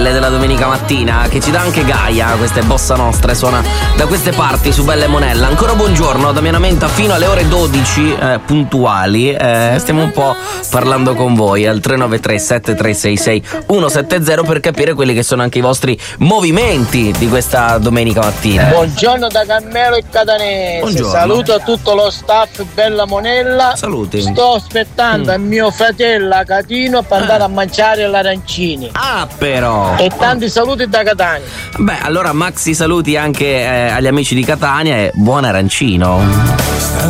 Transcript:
belle della domenica mattina, che ci dà anche Gaia, questa è Bossa Nostra e suona da queste parti su Belle Monella. Ancora buongiorno, Damiana Menta fino alle ore 12 puntuali. Stiamo un po' parlando con voi al 393 7366 170 per capire quelli che sono anche i vostri movimenti di questa domenica mattina. Buongiorno da Carmelo e Catanese. Buongiorno. Saluto a tutto lo staff Bella Monella. Saluti. Sto aspettando a mio fratello a Catino per andare a mangiare l'arancini. Ah, però. E tanti saluti da Catania. Beh, allora maxi saluti anche agli amici di Catania e buon arancino.